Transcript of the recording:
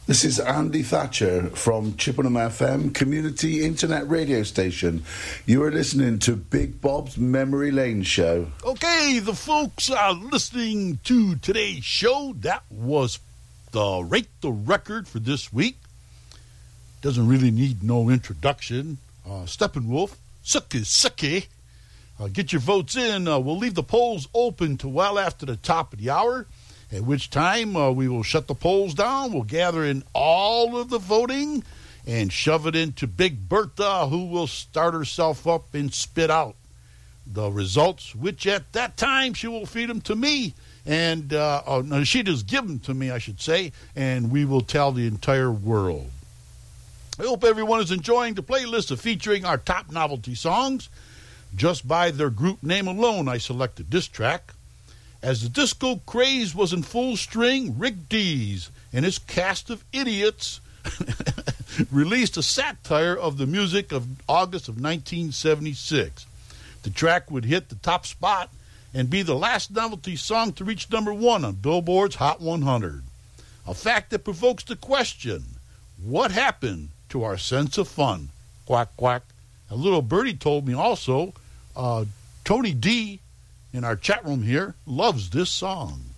This is Andy Thatcher from Chippenham FM, community internet radio station. You are listening to Big Bob's Memory Lane Show. Okay, the folks are listening to today's show. That was the Rate the Record for this week. Doesn't really need no introduction. Steppenwolf, Sucky. Get your votes in. We'll leave the polls open to well after the top of the hour, at which time we will shut the polls down. We'll gather in all of the voting and shove it into Big Bertha, who will start herself up and spit out the results, which at that time she will feed them to me. And no, she just give them to me, I should say, and we will tell the entire world. I hope everyone is enjoying the playlist of featuring our top novelty songs. Just by their group name alone, I selected this track. As the disco craze was in full swing, Rick Dees and his cast of idiots released a satire of the music of August of 1976. The track would hit the top spot and be the last novelty song to reach number one on Billboard's Hot 100. A fact that provokes the question, what happened to our sense of fun? Quack, quack. A little birdie told me also, Tony D in our chat room here loves this song.